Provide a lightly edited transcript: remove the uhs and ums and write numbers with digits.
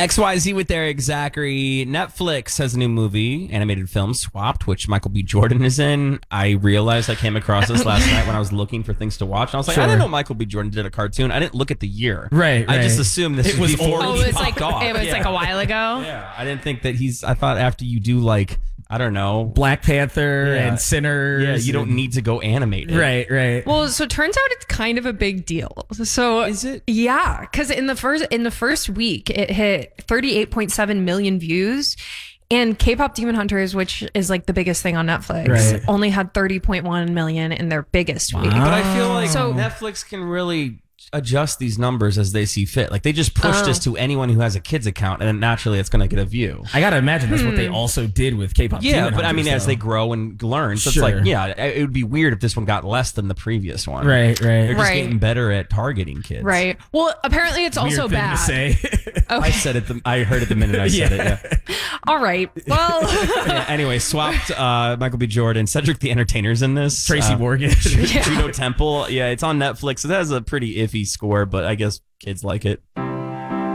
XYZ with Eric Zachary. Netflix has a new movie, animated film, Swapped, which Michael B. Jordan is in. I realized I came across this last night when I was looking for things to watch. And I was like, I didn't know Michael B. Jordan did a cartoon. I didn't look at the year. Right. I just assumed this was before it was like a while ago. Yeah, I didn't think that I thought after you do I don't know, Black Panther and Sinners. Yeah, you don't need to go animate it. Right. Well, so it turns out it's kind of a big deal. So is it? Yeah, because in the first week it hit 38.7 million views. And K-pop Demon Hunters, which is like the biggest thing on Netflix, only had 30.1 million in their biggest week. But I feel like Netflix can really adjust these numbers as they see fit. Like they just push this to anyone who has a kids account, and then naturally it's going to get a view. I gotta imagine that's what they also did with K-pop. Yeah, Demon but Hunters, as they grow and learn, so it's like, it would be weird if this one got less than the previous one. Right. They're just getting better at targeting kids. Right. Well, apparently it's also Weird thing bad. to say. I said it. I heard it the minute I said it. Yeah. All right. Well. Anyway, Swapped. Michael B. Jordan, Cedric the Entertainer's in this. Tracy Morgan, Juno Temple. Yeah, it's on Netflix. It has a pretty iffy score, but I guess kids like it.